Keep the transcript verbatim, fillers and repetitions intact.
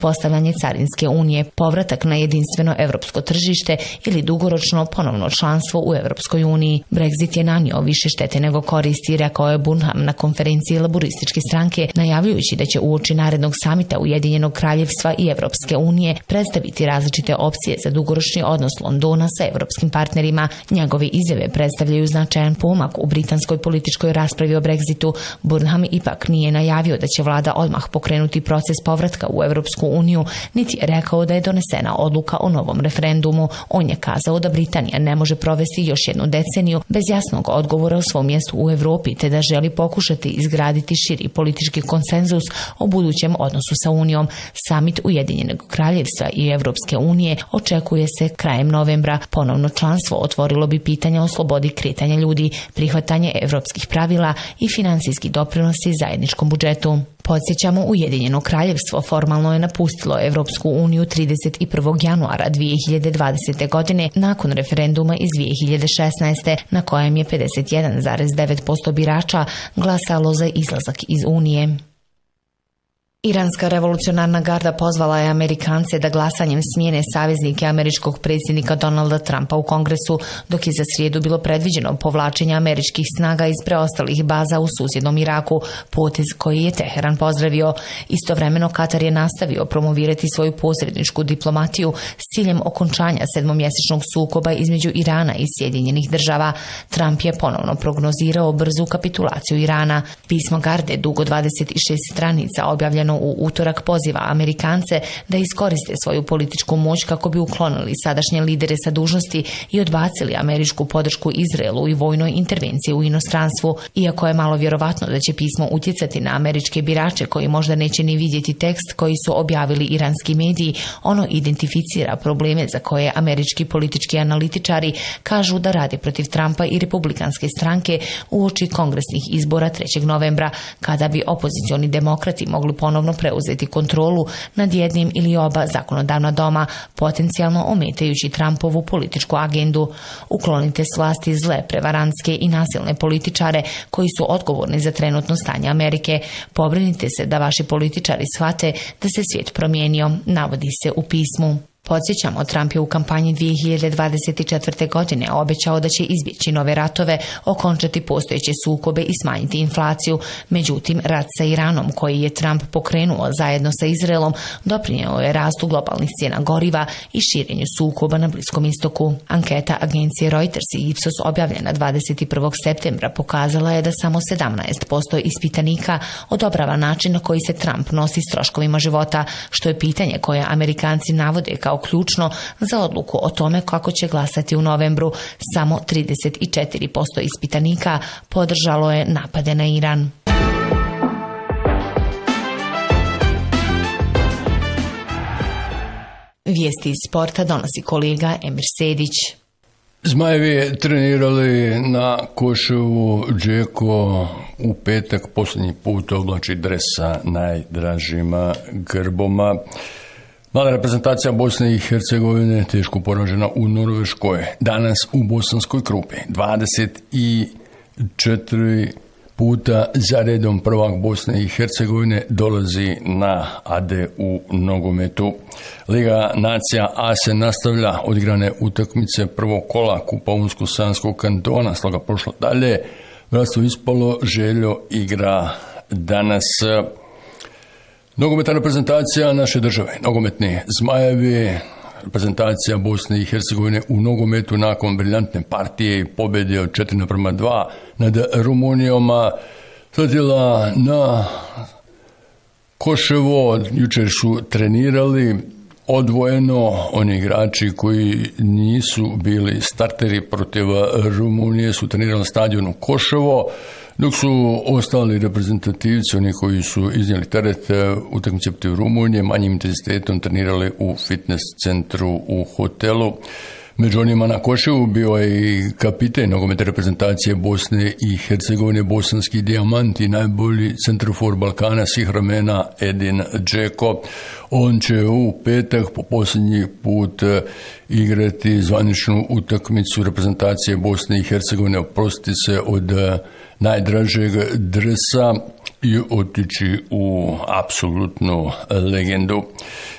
postavljanje carinske unije, povratak na jedinstveno evropsko tržište ili dugoročno ponovno članstvo u Evropskoj uniji. Brexit je nanio više štete nego koristi, rekao je Burnham na konferenciji laburističke stranke, najavljujući da će uoči narednog samita Ujedinjenog kraljevstva i Evropske unije predstaviti različite opcije za dugoročni odnos Londona sa evropskim partnerima. Njegove izjave predstavljaju značajan pomak u britanskoj političkoj raspravi o Brexitu. Burnham ipak nije najavio da će vlada odmah pokrenuti proces povratka u Evropsku uniju, niti je rekao da je donesena odluka o novom referendumu. On je kazao da Britanija ne može provesti još jednu deceniju bez jasnog odgovora o svom mjestu u Evropi, te da želi pokušati izgraditi širi politički konsenzus o budućem odnosu sa Unijom. Samit Ujedinjenog kraljevstva i Evropske unije očekuje se krajem novembra. Ponovno članstvo otvorilo bi pitanja o slobodi kretanja ljudi, prihvatanje evropskih pravila i financijski doprinosi zajedničkom budžetu. Podsjećamo, Ujedinjeno kraljevstvo formalno je napustilo Evropsku uniju trideset prvog januara dvije hiljade dvadesete. godine nakon referenduma iz dvije hiljade šesnaeste. na kojem je pedeset jedan zarez devet posto birača glasalo za izlazak iz Unije. Iranska revolucionarna garda pozvala je Amerikance da glasanjem smijene saveznike američkog predsjednika Donalda Trumpa u Kongresu, dok je za srijedu bilo predviđeno povlačenje američkih snaga iz preostalih baza u susjednom Iraku, potez koji je Teheran pozdravio. Istovremeno Katar je nastavio promovirati svoju posredničku diplomatiju s ciljem okončanja sedmomjesečnog sukoba između Irana i Sjedinjenih država. Trump je ponovno prognozirao brzu kapitulaciju Irana. Pismo garde, dugo dvadeset šest stranica, objavljeno u utorak, poziva Amerikance da iskoriste svoju političku moć kako bi uklonili sadašnje lidere sa dužnosti i odbacili američku podršku Izraelu i vojnoj intervenciji u inostranstvu. Iako je malo vjerovatno da će pismo utjecati na američke birače koji možda neće ni vidjeti tekst koji su objavili iranski mediji, ono identificira probleme za koje američki politički analitičari kažu da rade protiv Trumpa i republikanske stranke uoči kongresnih izbora trećeg novembra, kada bi opozicioni demokrati mogli ponovno preuzeti kontrolu nad jednim ili oba zakonodavna doma, potencijalno ometajući Trumpovu političku agendu. Uklonite s vlasti zle, prevarantske i nasilne političare koji su odgovorni za trenutno stanje Amerike. Pobrinite se da vaši političari shvate da se svijet promijenio, navodi se u pismu. Podsjećamo, Trump je u kampanji dvije hiljade dvadeset četvrte. godine obećao da će izbjeći nove ratove, okončati postojeće sukobe i smanjiti inflaciju. Međutim, rat sa Iranom, koji je Trump pokrenuo zajedno sa Izraelom, doprinjeo je rastu globalnih cijena goriva i širenju sukoba na Bliskom istoku. Anketa agencije Reuters i Ipsos objavljena dvadeset prvog septembra pokazala je da samo sedamnaest posto ispitanika odobrava način na koji se Trump nosi s troškovima života, što je pitanje koje Amerikanci navode kao ključno za odluku o tome kako će glasati u novembru. Samo trideset četiri posto ispitanika podržalo je napade na Iran. Vijesti iz sporta donosi kolega Emir Sedić. Zmajevi trenirali na Koševu. Džeko u petak posljednji put oblači dres sa najdražima grboma. Mlada reprezentacija Bosne i Hercegovine teško poražena u Norveškoj. Danas u Bosanskoj Krupi dvadeset četiri puta za redom prvak Bosne i Hercegovine dolazi na Ade u nogometu. Liga nacija A se nastavlja, odigrane utakmice prvog kola Kupa Unsko-Sanskog kantona, sloga prošlo dalje. Bratstvo ispalo, Željo igra danas. Nogometna reprezentacija naše države, nogometni Zmajevi, reprezentacija Bosne i Hercegovine u nogometu nakon briljantne partije i pobjede od četiri naprema dva nad Rumunijom sletjela na Koševo. Jučer su trenirali odvojeno. Oni igrači koji nisu bili starteri protiv Rumunije su trenirali na stadionu Koševo, dok su ostali reprezentativci, oni koji su iznijeli teret utakmice protiv Rumunije, manjim intenzitetom trenirali u fitness centru u hotelu. Među onima na Koševu bio je i kapiten nogometne reprezentacije Bosne i Hercegovine, bosanski dijamant i najbolji centrofor Balkana svih vremena Edin Džeko. On će u petak po posljednji put igrati zvaničnu utakmicu reprezentacije Bosne i Hercegovine, oprostiti se od najdražeg dresa i otići u apsolutnu legendu.